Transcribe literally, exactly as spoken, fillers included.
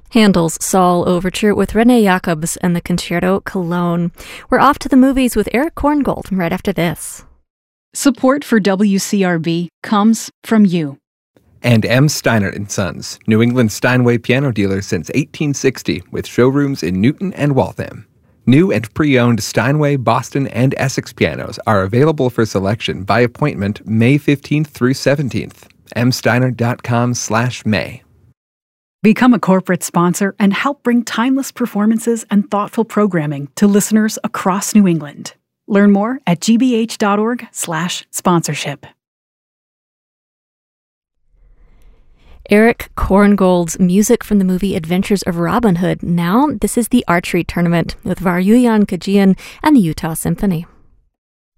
Handel's Saul Overture with Renee Jacobs and the Concerto Cologne. We're off to the movies with Eric Korngold right after this. Support for W C R B comes from you. And M. Steinert and Sons, New England Steinway piano dealer since eighteen sixty, with showrooms in Newton and Waltham. New and pre-owned Steinway, Boston, and Essex pianos are available for selection by appointment May fifteenth through seventeenth. m steiner dot com slash may. Become a corporate sponsor and help bring timeless performances and thoughtful programming to listeners across New England. Learn more at gbh.org slash sponsorship. Eric Korngold's music from the movie Adventures of Robin Hood. Now, this is the archery tournament with Varyuyan Kajian and the Utah Symphony.